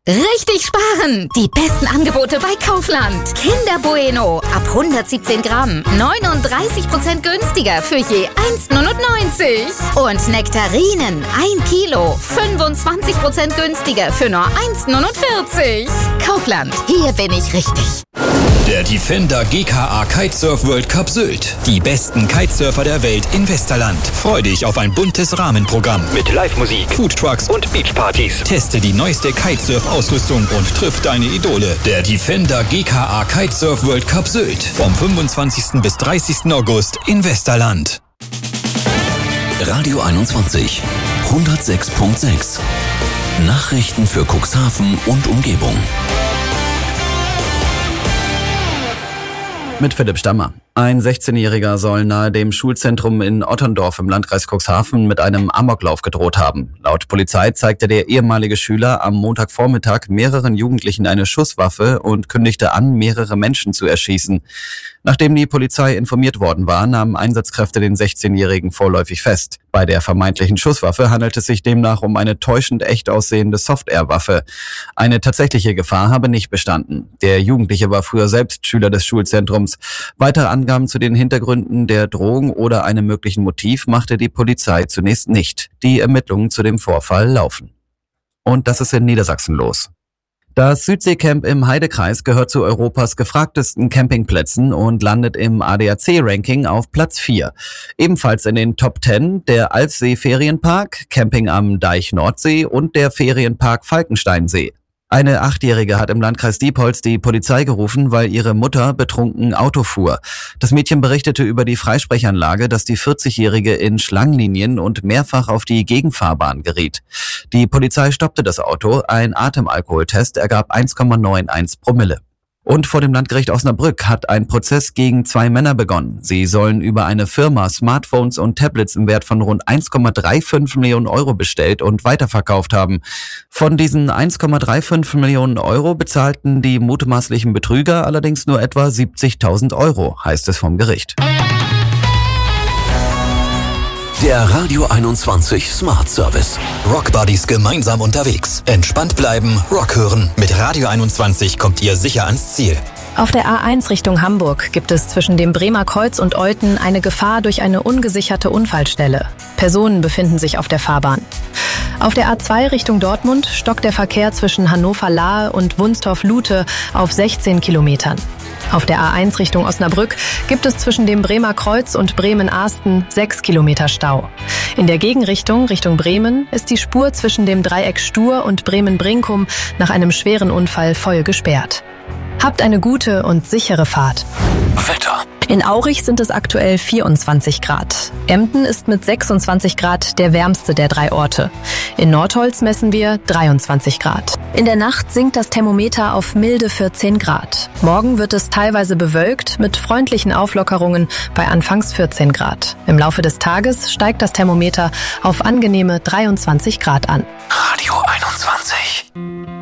Richtig sparen! Die besten Angebote bei Kaufland. Kinder Bueno ab 117 Gramm. 39% günstiger für je 1,99. Und Nektarinen 1 Kilo. 25% günstiger für nur 1,49. Kaufland, hier bin ich richtig. Der Defender GKA Kitesurf World Cup Sylt. Die besten Kitesurfer der Welt in Westerland. Freu dich auf ein buntes Rahmenprogramm mit Live-Musik, Foodtrucks und Beachpartys. Teste die neueste Kitesurf-Ausrüstung und triff deine Idole. Der Defender GKA Kitesurf World Cup Sylt. Vom 25. bis 30. August in Westerland. Radio 21 106.6. Nachrichten für Cuxhaven und Umgebung. Mit Philipp Stammer. Ein 16-Jähriger soll nahe dem Schulzentrum in Otterndorf im Landkreis Cuxhaven mit einem Amoklauf gedroht haben. Laut Polizei zeigte der ehemalige Schüler am Montagvormittag mehreren Jugendlichen eine Schusswaffe und kündigte an, mehrere Menschen zu erschießen. Nachdem die Polizei informiert worden war, nahmen Einsatzkräfte den 16-Jährigen vorläufig fest. Bei der vermeintlichen Schusswaffe handelt es sich demnach um eine täuschend echt aussehende Soft-Air-Waffe. Eine tatsächliche Gefahr habe nicht bestanden. Der Jugendliche war früher selbst Schüler des Schulzentrums. Weitere Angaben zu den Hintergründen der Drohung oder einem möglichen Motiv machte die Polizei zunächst nicht. Die Ermittlungen zu dem Vorfall laufen. Und das ist in Niedersachsen los. Das Südseecamp im Heidekreis gehört zu Europas gefragtesten Campingplätzen und landet im ADAC-Ranking auf Platz 4. Ebenfalls in den Top 10 der Alfsee-Ferienpark, Camping am Deich Nordsee und der Ferienpark Falkensteinsee. Eine 8-Jährige hat im Landkreis Diepholz die Polizei gerufen, weil ihre Mutter betrunken Auto fuhr. Das Mädchen berichtete über die Freisprechanlage, dass die 40-Jährige in Schlangenlinien und mehrfach auf die Gegenfahrbahn geriet. Die Polizei stoppte das Auto, ein Atemalkoholtest ergab 1,91 Promille. Und vor dem Landgericht Osnabrück hat ein Prozess gegen 2 Männer begonnen. Sie sollen über eine Firma Smartphones und Tablets im Wert von rund 1,35 Millionen Euro bestellt und weiterverkauft haben. Von diesen 1,35 Millionen Euro bezahlten die mutmaßlichen Betrüger allerdings nur etwa 70.000 Euro, heißt es vom Gericht. Der Radio 21 Smart Service. Rock Buddies gemeinsam unterwegs. Entspannt bleiben, Rock hören. Mit Radio 21 kommt ihr sicher ans Ziel. Auf der A1 Richtung Hamburg gibt es zwischen dem Bremer Kreuz und Olten eine Gefahr durch eine ungesicherte Unfallstelle. Personen befinden sich auf der Fahrbahn. Auf der A2 Richtung Dortmund stockt der Verkehr zwischen Hannover-Lahe und Wunstorf-Lute auf 16 Kilometern. Auf der A1 Richtung Osnabrück gibt es zwischen dem Bremer Kreuz und Bremen-Ahsten 6 Kilometer Stau. In der Gegenrichtung, Richtung Bremen, ist die Spur zwischen dem Dreieck Stur und Bremen-Brinkum nach einem schweren Unfall voll gesperrt. Habt eine gute und sichere Fahrt. Wetter. In Aurich sind es aktuell 24 Grad. Emden ist mit 26 Grad der wärmste der 3 Orte. In Nordholz messen wir 23 Grad. In der Nacht sinkt das Thermometer auf milde 14 Grad. Morgen wird es teilweise bewölkt mit freundlichen Auflockerungen bei anfangs 14 Grad. Im Laufe des Tages steigt das Thermometer auf angenehme 23 Grad an. Radio 21.